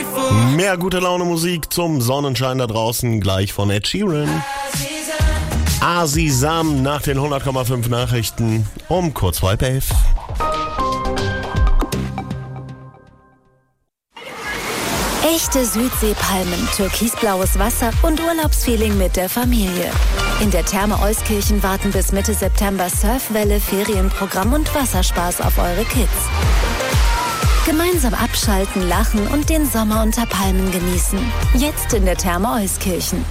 Mehr gute Laune Musik zum Sonnenschein da draußen, gleich von Ed Sheeran. Azizam nach den 100,5 Nachrichten um kurz vor 10:30. Echte Südseepalmen, türkisblaues Wasser und Urlaubsfeeling mit der Familie. In der Therme Euskirchen warten bis Mitte September Surfwelle, Ferienprogramm und Wasserspaß auf eure Kids. Gemeinsam abschalten, lachen und den Sommer unter Palmen genießen. Jetzt in der Therme Euskirchen.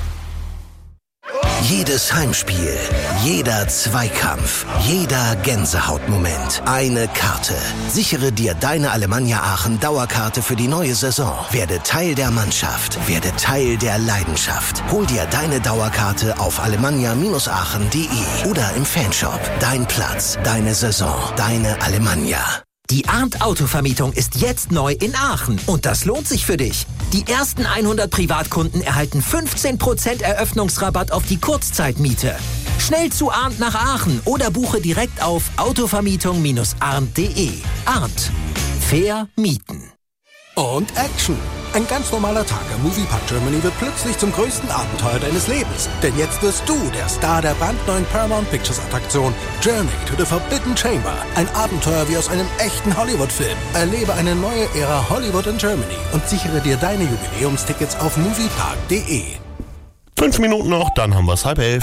Jedes Heimspiel, jeder Zweikampf, jeder Gänsehautmoment. Eine Karte. Sichere dir deine Alemannia Aachen Dauerkarte für die neue Saison. Werde Teil der Mannschaft. Werde Teil der Leidenschaft. Hol dir deine Dauerkarte auf alemannia-aachen.de oder im Fanshop. Dein Platz, deine Saison, deine Alemannia. Die Arndt Autovermietung ist jetzt neu in Aachen und das lohnt sich für dich. Die ersten 100 Privatkunden erhalten 15% Eröffnungsrabatt auf die Kurzzeitmiete. Schnell zu Arndt nach Aachen oder buche direkt auf autovermietung-arndt.de. Arndt. Fair mieten. Und Action! Ein ganz normaler Tag am Moviepark Germany wird plötzlich zum größten Abenteuer deines Lebens. Denn jetzt wirst du der Star der brandneuen Paramount Pictures Attraktion Journey to the Forbidden Chamber. Ein Abenteuer wie aus einem echten Hollywood-Film. Erlebe eine neue Ära Hollywood in Germany und sichere dir deine Jubiläumstickets auf moviepark.de. 5 Minuten noch, dann haben wir es 10:30.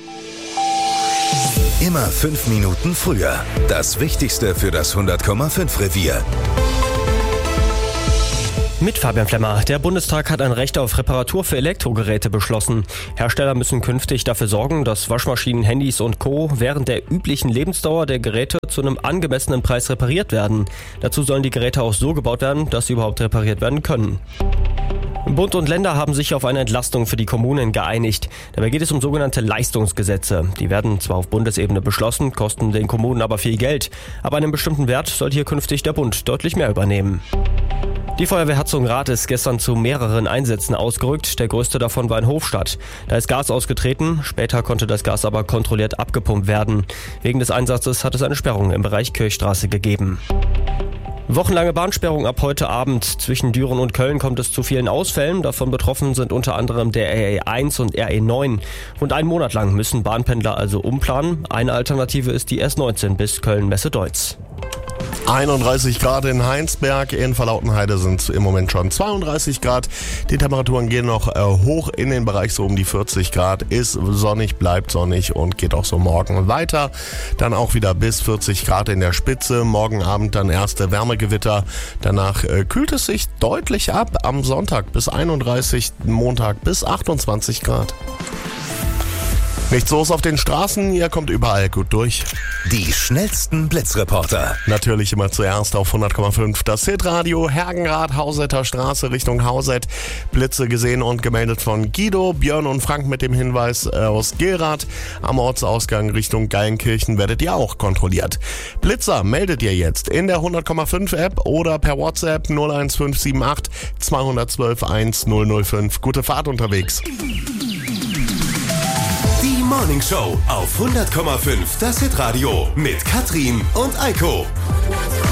Immer 5 Minuten früher. Das Wichtigste für das 100,5 Revier. Mit Fabian Flemmer. Der Bundestag hat ein Recht auf Reparatur für Elektrogeräte beschlossen. Hersteller müssen künftig dafür sorgen, dass Waschmaschinen, Handys und Co. während der üblichen Lebensdauer der Geräte zu einem angemessenen Preis repariert werden. Dazu sollen die Geräte auch so gebaut werden, dass sie überhaupt repariert werden können. Bund und Länder haben sich auf eine Entlastung für die Kommunen geeinigt. Dabei geht es um sogenannte Leistungsgesetze. Die werden zwar auf Bundesebene beschlossen, kosten den Kommunen aber viel Geld. Ab einem bestimmten Wert soll hier künftig der Bund deutlich mehr übernehmen. Die Feuerwehr Herzogenrath ist gestern zu mehreren Einsätzen ausgerückt. Der größte davon war in Hofstadt. Da ist Gas ausgetreten, später konnte das Gas aber kontrolliert abgepumpt werden. Wegen des Einsatzes hat es eine Sperrung im Bereich Kirchstraße gegeben. Wochenlange Bahnsperrung ab heute Abend. Zwischen Düren und Köln kommt es zu vielen Ausfällen. Davon betroffen sind unter anderem der RE1 und RE9. Rund einen Monat lang müssen Bahnpendler also umplanen. Eine Alternative ist die S19 bis Köln-Messe-Deutz. 31 Grad in Heinsberg, in Verlautenheide sind es im Moment schon 32 Grad. Die Temperaturen gehen noch hoch in den Bereich so um die 40 Grad. Ist sonnig, bleibt sonnig und geht auch so morgen weiter. Dann auch wieder bis 40 Grad in der Spitze. Morgen Abend dann erste Wärmegewitter. Danach kühlt es sich deutlich ab. Am Sonntag bis 31, Montag bis 28 Grad. Nichts los auf den Straßen, ihr kommt überall gut durch. Die schnellsten Blitzreporter. Natürlich immer zuerst auf 100,5 das Hitradio, Hergenrath, Hausetter Straße Richtung Hauset. Blitze gesehen und gemeldet von Guido, Björn und Frank mit dem Hinweis aus Gerath. Am Ortsausgang Richtung Geilenkirchen werdet ihr auch kontrolliert. Blitzer meldet ihr jetzt in der 100,5 App oder per WhatsApp 01578 212 1005. Gute Fahrt unterwegs. Die Morning Show auf 100,5 das Hitradio mit Katrin und Eiko.